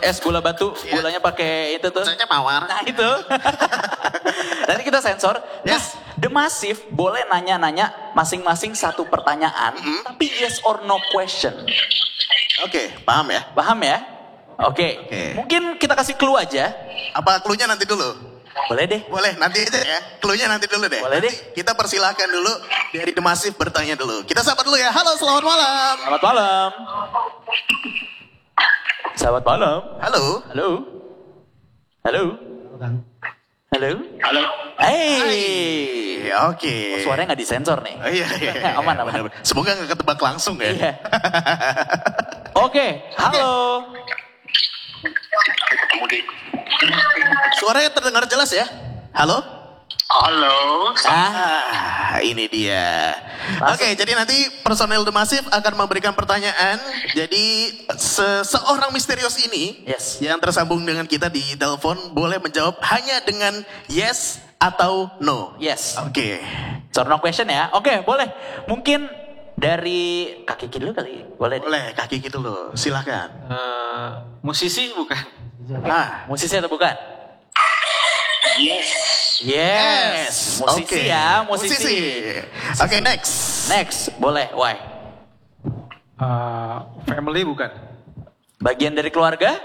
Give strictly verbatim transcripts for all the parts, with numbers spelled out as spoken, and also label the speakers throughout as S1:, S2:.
S1: es gula batu, gulanya pakai itu tuh.
S2: Rasanya mawar.
S1: Nah itu. Nanti kita sensor.
S2: Yes.
S1: Nah, The Massive boleh nanya-nanya masing-masing satu pertanyaan, mm-hmm. tapi yes or no question.
S2: Oke, okay, paham ya?
S1: Paham ya? Oke. Okay. Okay. Mungkin kita kasih clue aja.
S2: Apa clue-nya nanti dulu?
S1: Boleh deh.
S2: Boleh, nanti aja ya. Clue-nya nanti dulu deh.
S1: Boleh deh.
S2: Nanti kita persilahkan dulu dari The Massive bertanya dulu. Kita sapa dulu ya. Halo, selamat malam.
S1: Selamat malam. Selamat malam.
S2: Halo.
S1: Halo. Halo. Halo.
S3: Halo.
S1: Hey.
S2: Oke. Okay.
S1: Oh, suaranya nggak disensor nih.
S2: Oh, iya, iya, iya.
S1: Aman, aman.
S2: Benar, benar. Semoga nggak ketebak langsung ya.
S1: Iya. Oke, okay. Halo.
S2: Suaranya terdengar jelas ya? Halo?
S3: Halo.
S2: Ah, ini dia. Oke, okay, jadi nanti personel The Massive akan memberikan pertanyaan. Jadi seseorang misterius ini
S1: yes.
S2: yang tersambung dengan kita di telepon boleh menjawab hanya dengan yes atau no.
S1: Yes.
S2: Oke. Okay.
S1: So no question ya. Oke, okay, boleh. Mungkin dari kaki dulu kali. Boleh.
S2: Boleh, kaki gitu loh. Silakan.
S4: Uh, musisi bukan?
S1: Ah, musisi atau bukan?
S3: Yes.
S1: Yes. Musisi
S2: okay.
S1: ya, musisi.
S2: musisi. Oke, okay, next.
S1: Next, boleh. Why?
S4: Uh, family bukan?
S1: Bagian dari keluarga?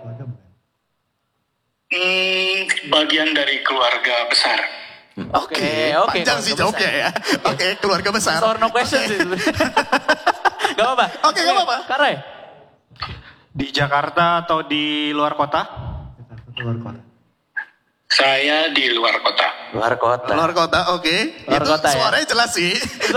S3: Hmm, bagian dari keluarga besar.
S1: Oke, okay, oke. Okay,
S2: panjang sih jawabnya ya. Oke, okay, keluarga besar.
S1: So, no question sih. Gak apa-apa.
S2: Oke, okay, gak apa-apa.
S1: Karai.
S4: Di Jakarta atau di luar kota?
S5: Luar kota.
S3: Saya di luar kota.
S1: Luar kota.
S2: Luar kota, oke. Okay.
S1: Luar
S2: Itu
S1: kota ya.
S2: Suaranya jelas sih.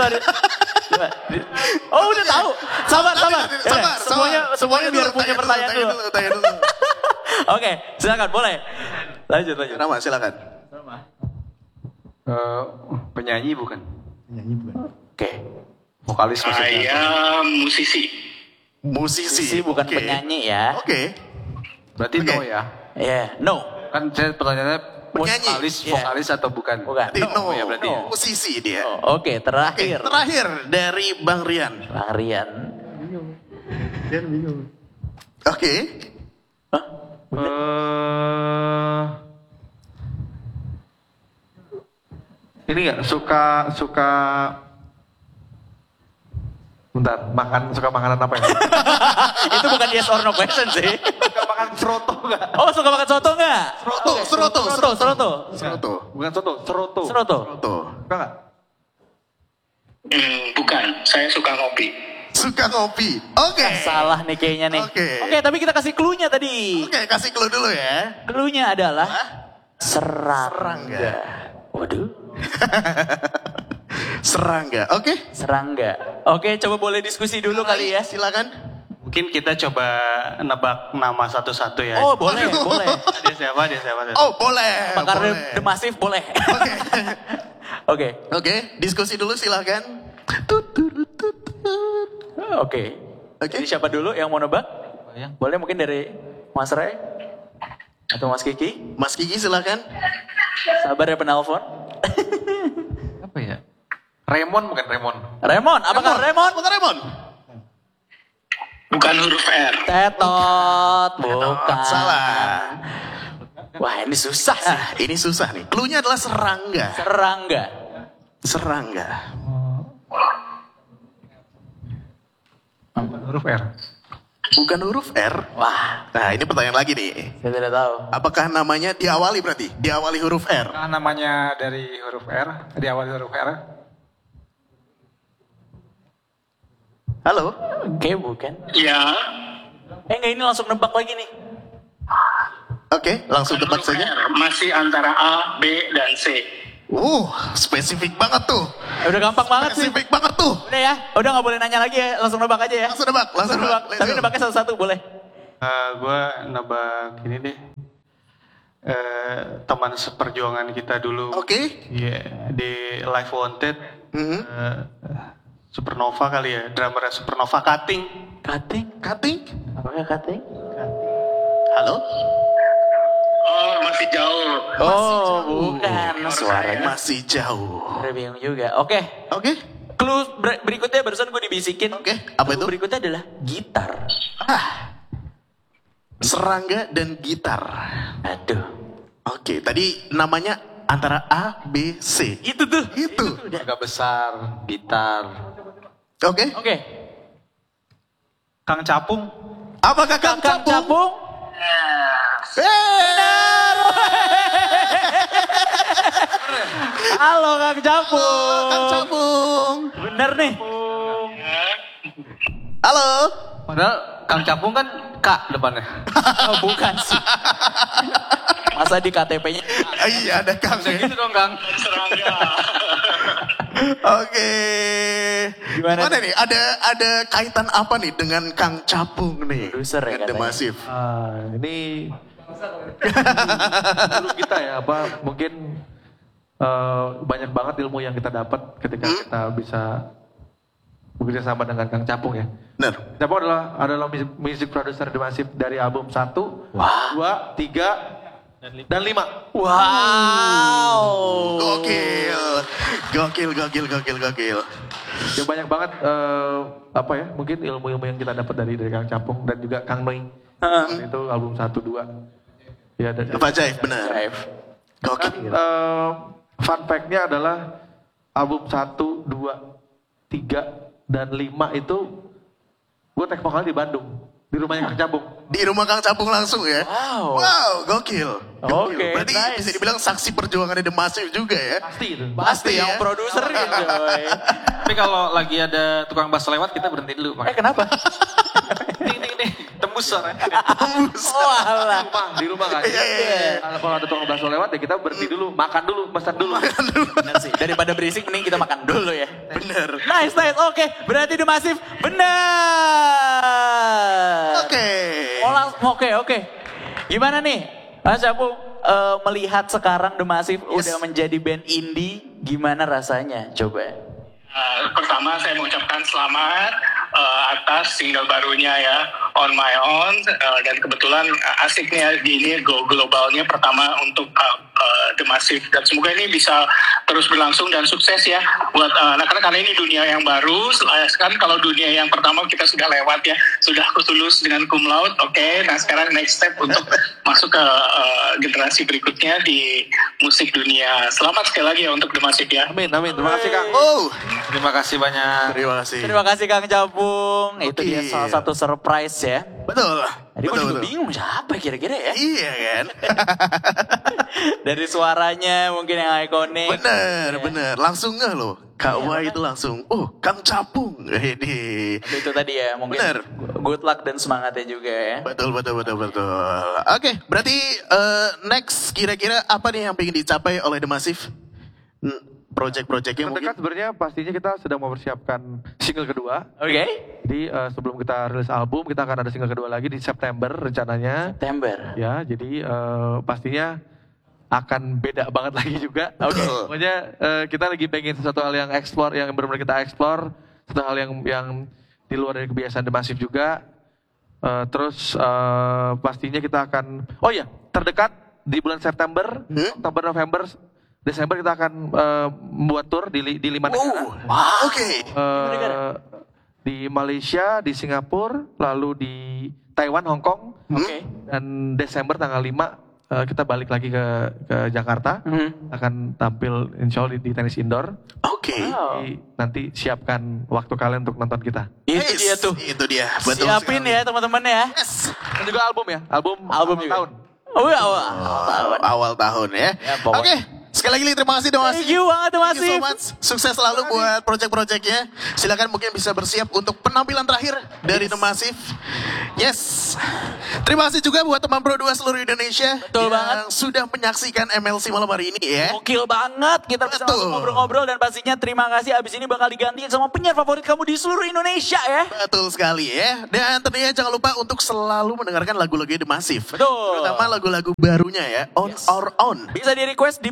S1: Oh udah tahu. Sabar, sabar.
S2: Sabar, sabar.
S1: Semuanya, semuanya biar
S2: dulu,
S1: punya pertanyaan dulu.
S2: dulu. Tanya dulu.
S1: Oke, silakan boleh. Lanjut, lanjut.
S2: Nama, silakan.
S4: Uh, penyanyi bukan?
S5: Penyanyi bukan.
S1: Oke. Okay.
S4: Vokalis maksudnya?
S3: Saya musisi.
S2: Musisi.
S1: Musisi bukan
S2: okay.
S1: penyanyi ya.
S2: Oke. Okay.
S4: Berarti
S2: okay.
S4: no ya?
S1: Iya, yeah. No.
S4: Kan saya pertanyaannya
S2: penyanyi.
S4: vokalis,
S1: yeah.
S4: vokalis atau bukan?
S1: Bukan.
S2: No, no.
S4: ya berarti
S1: no.
S4: ya.
S2: Musisi dia.
S1: Oh, Oke, okay, terakhir.
S2: Okay, terakhir dari Bang Rian.
S1: Bang Rian.
S5: Bingung. Rian bingung.
S2: Oke. Okay.
S1: Hah?
S4: Uh, ini nggak suka suka bentar makan suka makanan apa ya?
S1: Itu bukan yes or no question sih.
S4: Suka makan seroto nggak?
S1: Oh suka makan soto nggak?
S2: Seroto, seroto,
S1: Seroto, seroto.
S2: Seroto.
S4: Bukan soto, seroto.
S1: Seroto.
S2: Seroto.
S4: Suka nggak?
S3: Hmm, bukan. Saya suka ngopi.
S2: Suka ngopi. Oke. Okay.
S1: Salah nih kayaknya nih.
S2: Oke.
S1: Okay. Oke, okay, tapi kita kasih clue-nya tadi.
S2: Oke, okay, kasih clue dulu ya.
S1: Clue-nya adalah
S2: Hah?
S1: serangga.
S2: Serangga.
S1: Waduh.
S2: Serangga. Oke. Okay.
S1: Serangga. Oke, coba boleh diskusi dulu kali ya.
S2: Silakan.
S4: Mungkin kita coba nebak nama satu-satu ya.
S1: Oh, boleh,
S2: Aduh.
S1: boleh.
S4: Dia siapa, dia siapa. Dia siapa.
S2: Oh, boleh.
S1: Pakar
S2: boleh.
S1: The Massive boleh.
S2: Oke.
S1: Oke.
S2: Oke, diskusi dulu silakan.
S1: Oke.
S2: Oke.
S1: Jadi siapa dulu yang mau nebak? Boleh mungkin dari Mas Ray atau Mas Kiki?
S2: Mas Kiki silakan.
S1: Sabar ya penelpon.
S4: Apa ya? Raymond bukan Raymond.
S1: Raymond, apakah Raymond?
S2: Bukan Raymond.
S3: Bukan huruf R.
S1: Tetot, bukan.
S2: Salah.
S1: Wah ini susah sih.
S2: Ah, ini susah nih. Clue-nya adalah serangga.
S1: Serangga.
S2: Serangga.
S4: Bukan huruf R.
S2: Bukan huruf R.
S1: Wah,
S2: Nah, ini pertanyaan lagi nih.
S1: saya tidak tahu.
S2: Apakah namanya diawali berarti? Diawali huruf R.
S4: Nah, namanya dari huruf R, di awal huruf R.
S2: Halo?
S1: Oke, bukan.
S3: Ya.
S1: Eh enggak, ini langsung nebak lagi nih.
S2: Oke, langsung tebak
S3: Huruf
S2: saja.
S3: R. Masih antara A, B, dan C.
S2: Uh, spesifik banget tuh.
S1: Eh, udah gampang banget sih.
S2: Spesifik banget tuh.
S1: Udah ya, udah nggak boleh nanya lagi ya, langsung nebak aja ya.
S2: Langsung nebak, langsung nebak.
S1: Tapi nebaknya satu-satu boleh.
S4: Uh, gue nebak ini deh. Uh, teman seperjuangan kita dulu.
S2: Oke.
S4: Iya, di Live Wanted.
S2: Mhm.
S4: Uh, Supernova kali ya, drummer Supernova Cutting.
S1: Cutting?
S2: Cutting?
S1: Apakah cutting?
S2: Halo?
S3: Oh, masih jauh.
S1: Oh, bukan.
S2: Suaranya masih jauh.
S1: Saya bingung juga. Oke,
S2: Oke.
S1: clue ber- berikutnya barusan gue dibisikin.
S2: Oke, apa
S1: Clue
S2: itu?
S1: berikutnya adalah gitar.
S2: Ah. serangga, dan gitar.
S1: Aduh.
S2: Oke, tadi namanya antara A, B, C.
S1: Itu tuh.
S2: Itu.
S6: Agak besar, gitar.
S2: Oke.
S1: Oke.
S4: Kang Capung.
S2: Apakah Kang
S1: Kang
S2: Capung?
S1: Capung.
S2: Benar.
S1: Halo Kang Capung.
S2: Kang Capung.
S1: Bener nih.
S2: Halo.
S6: Padahal Kang Capung kan K depannya.
S1: Oh, bukan sih. Masa di K T P-nya?
S2: Ah, iya, ada Kang.
S6: Bisa
S2: ya.
S6: gitu dong Kang.
S3: Serangga.
S2: Oke.
S1: Gimana
S2: Gimana nih? Ada ada kaitan apa nih dengan Kang Capung nih?
S1: Produser ya
S2: Dengan The
S1: katanya.
S2: Massive.
S5: Ah, ini dulu kita ya apa mungkin eh, banyak banget ilmu yang kita dapat ketika
S2: Hmm?
S5: kita bisa bekerja sama dengan Kang Capung ya.
S2: Benar.
S5: Capung adalah adalah music, music producer The Massive dari album satu, dua, tiga, dan lima.
S1: Wow.
S2: Gokil. Gokil, gokil, gokil, gokil.
S5: Ya banyak banget eh, apa ya mungkin ilmu-ilmu yang kita dapat dari dari Kang Capung dan juga Kang Noi. Itu album satu, dua. Ya dan
S2: Apa Jaif, benar.
S1: Drive.
S2: Gokil.
S5: Eh, fun fact-nya adalah album satu, dua, tiga, dan lima itu gue take vokal di Bandung. Di rumahnya Kang Capung.
S2: Di rumah Kang Capung langsung ya.
S1: Wow.
S2: Wow, gokil. Gokil.
S1: Oke,
S2: Berarti
S1: nice.
S2: bisa dibilang saksi perjuangan The Massive juga ya.
S5: Pasti itu.
S1: Pasti
S2: Pasti
S1: yang
S2: ya.
S1: produser gitu. coy.
S6: Tapi kalau lagi ada tukang bakso lewat kita berhenti dulu.
S1: Eh kenapa?
S6: Ting ting ting. Tembus suaranya.
S1: Oh alah.
S5: Di rumah, di rumah kan.
S2: Iya, iya, iya.
S5: Kalau kalau ada tukang bakso lewat ya kita berhenti dulu, makan dulu, pesan dulu.
S1: Bener sih. Daripada berisik mending kita makan dulu ya.
S2: Bener.
S1: Nice, nice. Oke, berarti The Massive benar.
S2: Oke.
S1: Oh, lang- Oke, oke. Gimana nih, Mas Capung eh, melihat sekarang The Massive udah menjadi band indie, gimana rasanya? Coba.
S3: Uh, pertama saya mengucapkan selamat uh, atas single barunya ya, On My Own, uh, dan kebetulan uh, asiknya di ini go globalnya pertama untuk uh, uh, The Massive, dan semoga ini bisa terus berlangsung dan sukses ya buat uh, anak-anak, karena ini dunia yang baru. Uh, kan kalau dunia yang pertama kita sudah lewat ya, sudah lulus dengan cum laude, oke. Nah sekarang next step untuk masuk ke uh, generasi berikutnya di musik dunia. Selamat sekali lagi ya untuk The Massive ya.
S5: Amin, amin. Terima kasih Kang.
S2: Oh,
S6: Terima kasih banyak.
S2: terima kasih.
S1: Terima kasih Kang Capung. Itu
S2: Oke.
S1: dia salah satu surprise ya.
S2: Betul.
S1: Tadi gue
S2: betul,
S1: juga
S2: betul.
S1: bingung siapa kira-kira ya.
S2: Iya kan?
S1: Dari suaranya mungkin yang ikonik.
S2: Bener, bener. Langsung nggak loh. Kak Wah itu langsung, oh Kang Capung. Ini.
S1: Tapi itu tadi ya, mungkin
S2: Bener.
S1: good luck dan semangatnya juga ya.
S2: Betul, betul, betul, betul. Oke, berarti eh, next kira-kira apa nih yang pengen dicapai oleh The Massive? Hmm, Project-projectnya mungkin?
S5: Terdekat sebenarnya pastinya kita sedang mempersiapkan single kedua.
S1: Oke.
S5: Jadi eh, sebelum kita rilis album, kita akan ada single kedua lagi di September rencananya.
S1: September.
S5: Ya, jadi eh, pastinya akan beda banget lagi juga.
S2: Oke.
S5: Pokoknya eh, kita lagi pengen sesuatu hal yang explore, yang benar-benar kita explore, satu hal yang yang di luar dari kebiasaan The Massive juga. Eh, terus eh, pastinya kita akan, oh iya, terdekat di bulan September,
S2: Hmm?
S5: Oktober, November, Desember kita akan eh, membuat tour di li- di lima negara.
S2: Oh, wow. Oke.
S5: Eh, di Malaysia, di Singapura, lalu di Taiwan, Hong Kong,
S1: Oke.
S5: dan Desember tanggal lima eh, kita balik lagi ke ke Jakarta,
S1: Hmm.
S5: akan tampil insya Allah di, di tenis indoor.
S2: Oke.
S1: Wow.
S5: Jadi nanti siapkan waktu kalian untuk nonton kita.
S1: Itu
S2: Yes,
S1: dia tuh.
S2: Itu dia. Betul
S1: Siapin
S2: sekali.
S1: ya teman-teman ya.
S2: Yes.
S5: Dan juga album ya, album
S1: Album
S5: awal
S1: juga.
S5: tahun.
S1: Oh iya, awal.
S2: Oh, awal tahun ya.
S1: Ya, pokoknya.
S2: Oke, sekali lagi terima kasih The Massive.
S1: Thank you banget The
S2: Thank you so
S1: Massive.
S2: much. Sukses selalu buat project-projectnya. Silakan mungkin bisa bersiap untuk penampilan terakhir dari The Massive. Yes. Terima kasih juga buat teman Pro dua seluruh Indonesia.
S1: Betul
S2: yang
S1: banget.
S2: sudah menyaksikan M L C malam hari ini ya.
S1: Gokil banget. Kita bisa
S2: Betul.
S1: langsung ngobrol-ngobrol dan pastinya terima kasih. Abis ini bakal digantiin sama penyiar favorit kamu di seluruh Indonesia ya.
S2: Betul sekali ya. Dan tentunya jangan lupa untuk selalu mendengarkan lagu-lagu The Massive.
S1: Betul.
S2: Terutama lagu-lagu barunya ya. On
S1: Yes.
S2: or On.
S1: Bisa di request di pro dua f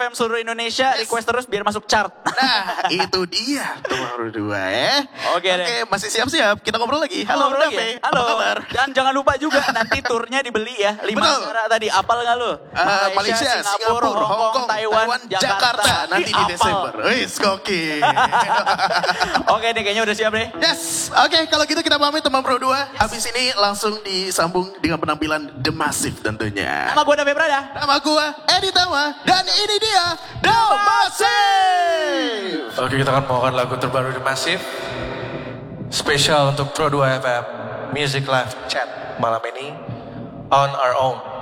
S1: M seluruh Indonesia,
S2: Yes.
S1: request terus biar masuk chart.
S2: Nah, itu dia teman berdua ya.
S1: Oke deh.
S2: Oke, masih siap-siap. Kita ngobrol lagi. Halo,
S1: Ngobrol lagi
S2: Dape.
S1: ya? Halo.
S2: Apa kabar?
S1: Dan jangan lupa juga nanti turnya dibeli ya. Lima
S2: Betul.
S1: negara tadi. Apal nggak lu?
S2: Uh, Malaysia, Singapura, Hong Kong, Taiwan, Jakarta. Nanti di
S1: Apal.
S2: Desember. Wis, gokil.
S1: Oke deh, kayaknya udah siap deh.
S2: Yes, oke kalau gitu kita pamit teman Pro dua. Habis ini langsung disambung dengan penampilan The Massive tentunya.
S1: Nama gue Dape Prada.
S2: Nama gua Edi Tama dan ini dia The Massive.
S7: Oke, kita akan membawakan lagu terbaru The Massive. Spesial untuk Pro dua F M Music Live Chat malam ini. On Our Own.